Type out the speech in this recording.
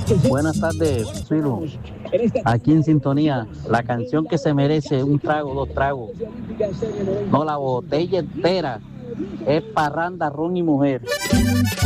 Buenas tardes, Ciro. Aquí en sintonía, la canción que se merece un trago, dos tragos, no la botella entera, es parranda, ron y mujer.